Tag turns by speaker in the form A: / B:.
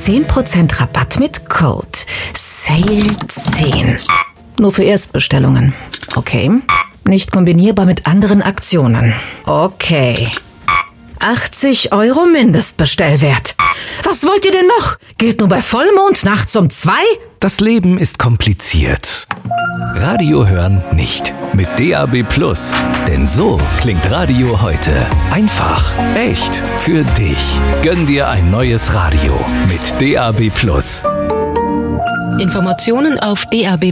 A: 10% Rabatt mit Code SALE10. Nur für Erstbestellungen. Okay. Nicht kombinierbar mit anderen Aktionen. Okay. 80 € Mindestbestellwert. Was wollt ihr denn noch? Gilt nur bei Vollmond nachts um 2?
B: Das Leben ist kompliziert. Radio hören nicht. Mit DAB+. Denn so klingt Radio heute. Einfach, echt, für dich. Gönn dir ein neues Radio mit DAB+.
C: Informationen auf DAB+